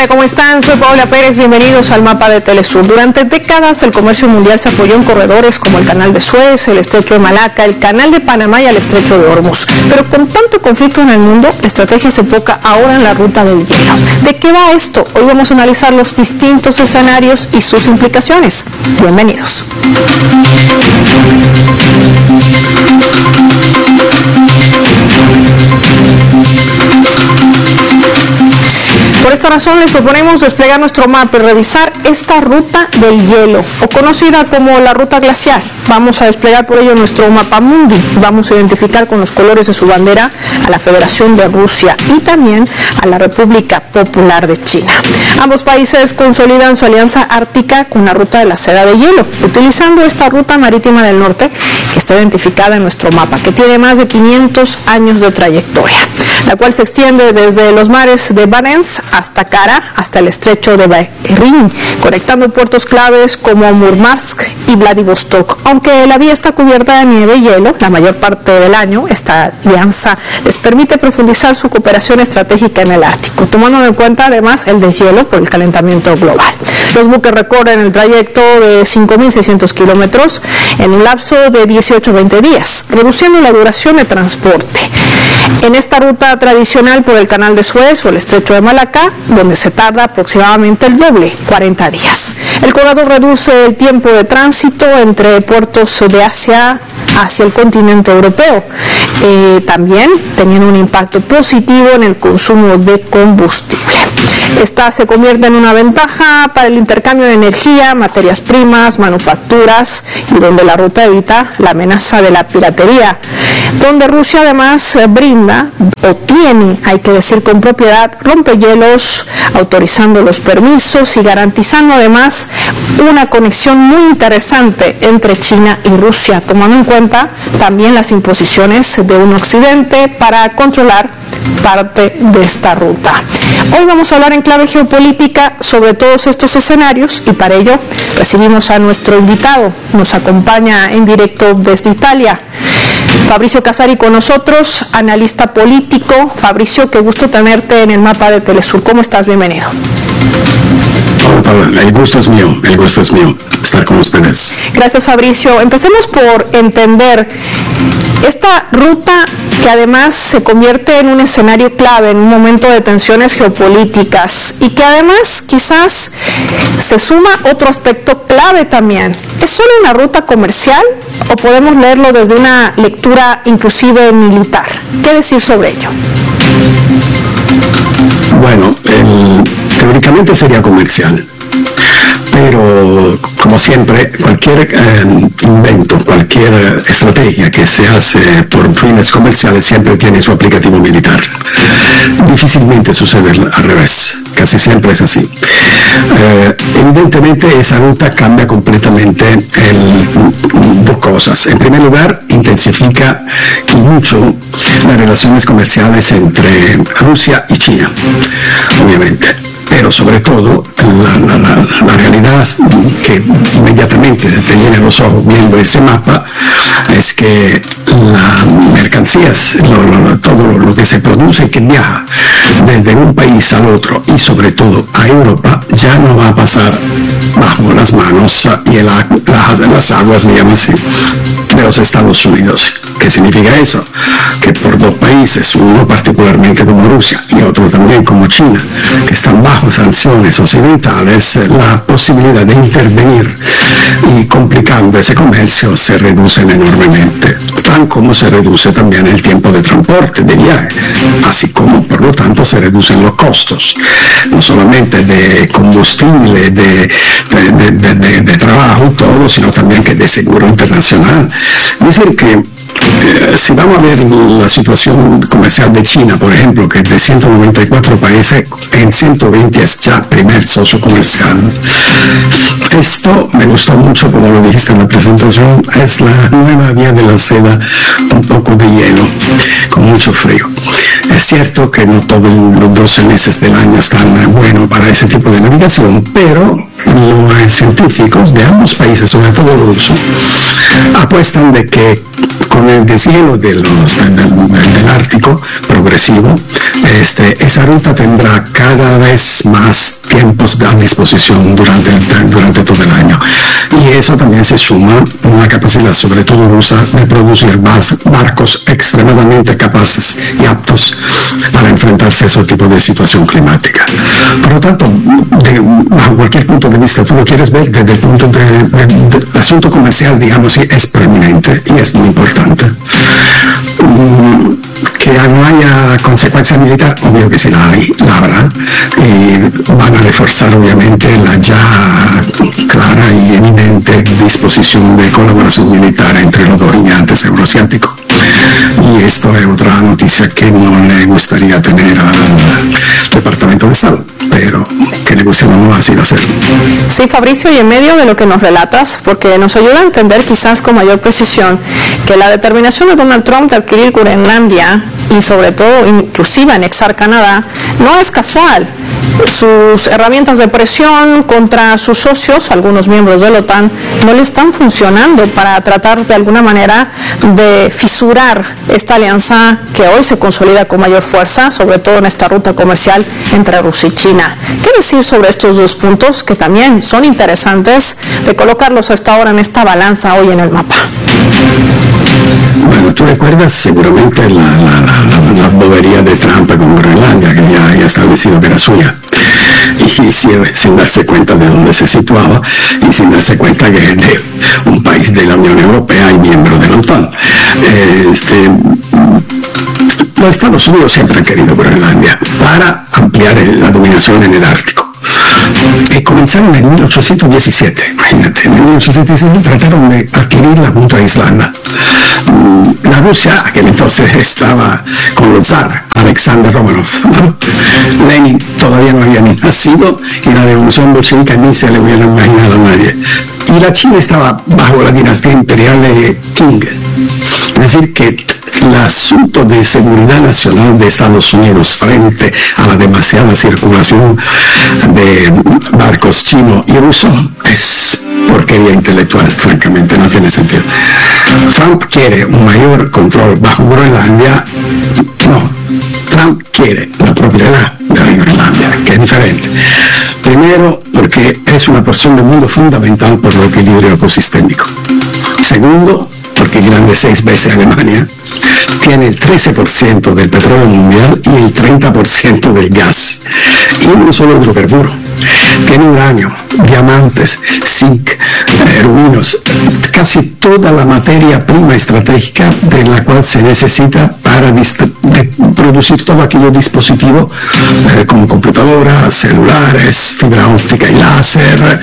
Hola, ¿cómo están? Soy Paola Pérez, bienvenidos al mapa de Telesur. Durante décadas el comercio mundial se apoyó en corredores como el Canal de Suez, el Estrecho de Malaca, el Canal de Panamá y el Estrecho de Hormuz. Pero con tanto conflicto en el mundo, la estrategia se enfoca ahora en la ruta del hielo. ¿De qué va esto? Hoy vamos a analizar los distintos escenarios y sus implicaciones. Bienvenidos. Por esta razón les proponemos desplegar nuestro mapa y revisar esta ruta del hielo, o conocida como la ruta glacial. Vamos a desplegar por ello nuestro mapa mundi. Vamos a identificar con los colores de su bandera a la Federación de Rusia y también a la República Popular de China. Ambos países consolidan su alianza ártica con la ruta de la seda de hielo, utilizando esta ruta marítima del norte que está identificada en nuestro mapa, que tiene más de 500 años de trayectoria, la cual se extiende desde los mares de Barents hasta Kara, hasta el estrecho de Bering, conectando puertos claves como Murmansk y Vladivostok. Aunque la vía está cubierta de nieve y hielo la mayor parte del año, esta alianza les permite profundizar su cooperación estratégica en el Ártico, tomando en cuenta además el deshielo por el calentamiento global. Los buques recorren el trayecto de 5.600 kilómetros en un lapso de 18-20 días, reduciendo la duración de transporte. En esta ruta tradicional por el Canal de Suez o el Estrecho de Malaca, donde se tarda aproximadamente el doble, 40 días. El corredor reduce el tiempo de tránsito entre puertos de Asia hacia el continente europeo, también teniendo un impacto positivo en el consumo de combustible. Esta se convierte en una ventaja para el intercambio de energía, materias primas, manufacturas, y donde la ruta evita la amenaza de la piratería, donde Rusia además brinda o tiene, hay que decir con propiedad, rompehielos, autorizando los permisos y garantizando además una conexión muy interesante entre China y Rusia, tomando en cuenta también las imposiciones de un occidente para controlar parte de esta ruta. Hoy vamos a hablar en clave geopolítica sobre todos estos escenarios y para ello recibimos a nuestro invitado. Nos acompaña en directo desde Italia Fabricio Casari con nosotros, analista político. Fabricio, qué gusto tenerte en el mapa de Telesur. ¿Cómo estás? Bienvenido. Hola Paula, el gusto es mío estar con ustedes. Gracias, Fabricio. Empecemos por entender esta ruta que además se convierte en un escenario clave, en un momento de tensiones geopolíticas y que además quizás se suma otro aspecto clave también. ¿Es solo una ruta comercial o podemos leerlo desde una lectura inclusive militar? ¿Qué decir sobre ello? Bueno, teóricamente sería comercial, pero como siempre, cualquier invento, cualquier estrategia que se hace por fines comerciales siempre tiene su aplicativo militar. Difícilmente sucede al revés, casi siempre es así. Evidentemente esa ruta cambia completamente dos cosas. En primer lugar, intensifica y mucho las relaciones comerciales entre Rusia y China, obviamente. Pero sobre todo, la realidad que inmediatamente te viene a los ojos viendo ese mapa es que las mercancías, todo lo que se produce, que viaja desde un país al otro y sobre todo a Europa, ya no va a pasar bajo las manos y las aguas, digamos así, de los Estados Unidos. ¿Qué significa eso? Que por dos países, uno particularmente como Rusia y otro también como China, que están bajo sanciones occidentales, la posibilidad de intervenir y complicando ese comercio se reduce enormemente, tan como se reduce también el tiempo de transporte, de viaje, así como por lo tanto se reducen los costos, no solamente de combustible, de trabajo, todo, sino también que de seguro internacional. Es decir que si vamos a ver la situación comercial de China, por ejemplo, que de 194 países, en 120 es ya primer socio comercial. Esto me gustó mucho, como lo dijiste en la presentación, es la nueva vía de la seda, un poco de hielo, con mucho frío. Es cierto que no todos los 12 meses del año están buenos para ese tipo de navegación, pero los científicos de ambos países, sobre todo los rusos, apuestan de que con el deshielo del Ártico progresivo, esa ruta tendrá cada vez más tiempos a disposición durante todo el año. Y eso también se suma una capacidad, sobre todo rusa, de producir barcos extremadamente capaces y aptos para enfrentarse a ese tipo de situación climática. Por lo tanto, bajo cualquier punto de vista, tú lo quieres ver desde el punto del asunto comercial, digamos, es preeminente y es muy importante. Que no haya consecuencia militar, obvio que sí la habrá, y van a reforzar obviamente la ya clara y evidente disposición de colaboración militar entre los dos gigantes euroasiáticos. Y esto es otra noticia que no le gustaría tener al Departamento de Estado, pero que le guste no así va a ser. Sí, Fabricio, y en medio de lo que nos relatas, porque nos ayuda a entender quizás con mayor precisión que la determinación de Donald Trump de adquirir Groenlandia y sobre todo inclusive anexar Canadá no es casual. Sus herramientas de presión contra sus socios, algunos miembros de la OTAN, no le están funcionando para tratar de alguna manera de fisurar esta alianza que hoy se consolida con mayor fuerza, sobre todo en esta ruta comercial entre Rusia y China. ¿Qué decir sobre estos dos puntos que también son interesantes de colocarlos hasta ahora en esta balanza hoy en el mapa? Bueno, tú recuerdas seguramente la bobería de Trump con Groenlandia, que ya había establecido que era suya, y sin darse cuenta de dónde se situaba y sin darse cuenta que es de un país de la Unión Europea y miembro de la OTAN. Los Estados Unidos siempre han querido Groenlandia para ampliar la dominación en el Ártico. Comenzaron en 1817, imagínate, en 1817 trataron de adquirirla junto a Islanda. La Rusia, aquel entonces estaba con el zar Alexander Romanov, ¿no? Lenin todavía no había ni nacido y la revolución bolchevique ni se le hubiera imaginado a nadie. Y la China estaba bajo la dinastía imperial de Qing. Es decir, que el asunto de seguridad nacional de Estados Unidos frente a la demasiada circulación de barcos chino y ruso es porquería intelectual, francamente, no tiene sentido. Trump quiere un mayor control bajo Groenlandia. No, Trump quiere la propiedad de la Groenlandia, que es diferente. Primero, porque es una porción del mundo fundamental por el equilibrio ecosistémico. Segundo, porque grande 6 veces Alemania, tiene el 13% del petróleo mundial y el 30% del gas. Y no solo hidrocarburo, tiene uranio, diamantes, zinc, rubinos, casi toda la materia prima estratégica de la cual se necesita para producir todo aquello dispositivo como computadoras, celulares, fibra óptica y láser,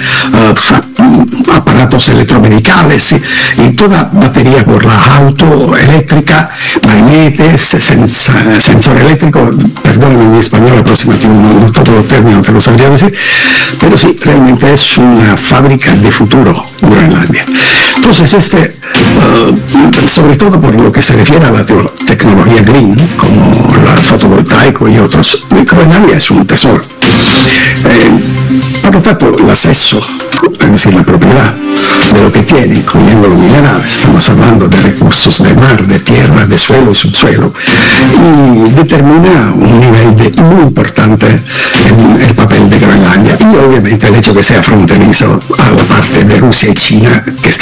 aparatos electromedicales y toda batería por la auto eléctrica, magnetes, sensor eléctrico, perdónenme mi español aproximativo, no todos los términos te lo sabría decir, pero sí, realmente es una fábrica de futuro Groenlandia. Entonces, sobre todo por lo que se refiere a la tecnología green, como el fotovoltaico y otros, Groenlandia es un tesoro. Por lo tanto, el acceso, es decir, la propiedad de lo que tiene, incluyendo los minerales, estamos hablando de recursos de mar, de tierra, de suelo y subsuelo, y determina un nivel muy importante en el papel de Groenlandia, y obviamente el hecho que sea fronterizo a la parte de Rusia y China, que está